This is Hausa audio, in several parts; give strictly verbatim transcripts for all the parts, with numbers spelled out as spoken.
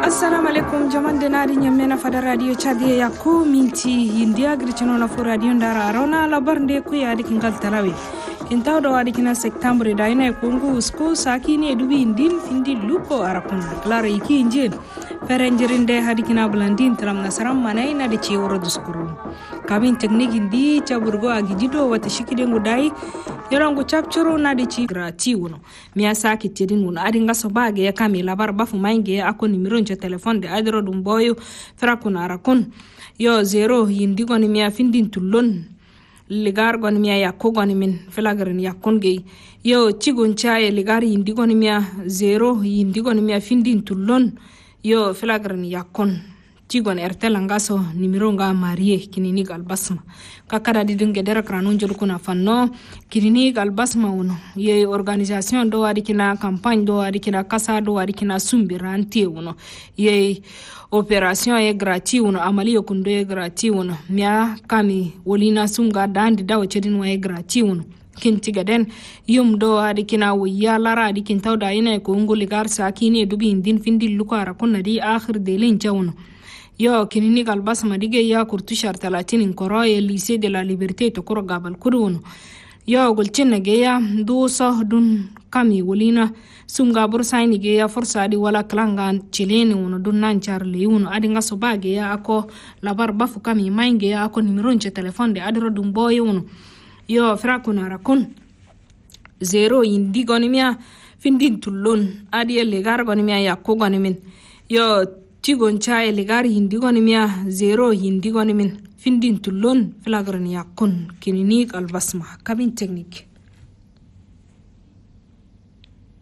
Assalamu alaikum jamande nari nyamena fada radio chadi ya ku minti india grichino na fu radio ndara arona labar nde ku ya di kingal talawe kintaw do wadi kina septembre da ina kungu usko sakini edubi indin findi luko arakun klara iki injin ferenjerinde hadi kina blandin talam nasaram manai na de ciworo duskuru kabin teknik indi chaburgo agijido wata shikide ngudai yorongo chapchoro na de ci grati wono miya saki tidin wono adi ngaso bage ya kami labar bafu mainge ako nimero nje telefon de adro dum boyo frakuna arakun yo zero yindi goni miya findin tullon ligar goni miya yakko goni min felagarin yakkon gei yo cigon chaye ligar yindi goni miya zero yindi goni miya findin tullon yo felagarin yakkon cigon ertel ngaso nimero nga marie kinini galbasma kakara didunge dera kranon jolkuna fanno kinini galbasma wono ye organisation do wadi kina campagne do wadi kina kasa do wadi kina sumbiranti wono ye operation ye gratuit wono amali yokundo ye gratuit wono mia kami wolina sunga dandi dawo cedin wa ye gratuit wono kinti gaden yum do adi kina wiya lara adi kintaw da ina ko ngoli gar sakini dubi indin findi lukara kunna di akhir delin jawno yo kinini galbas madige ya kurtu shar talatin in koroye lycée de la liberté to koro gabal kuduno yo gulcin ge ya do so dun kami wolina sunga bursaini ge ya forsa di wala klanga chileni wono dun nan charle wono adi ngaso bage ya ako labar bafu kami mainge ya ako nimero nche telefon de adro dum boy wono yo frakuna rakun zero indi gonimia findin tullon adi legar gonimia yakko gonimin yo tigon chaye ligar hindi goni miya zero hindi goni min findin tullon flagran yakun kinini albasma kabin technique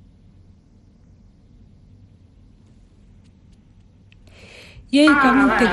yey kabin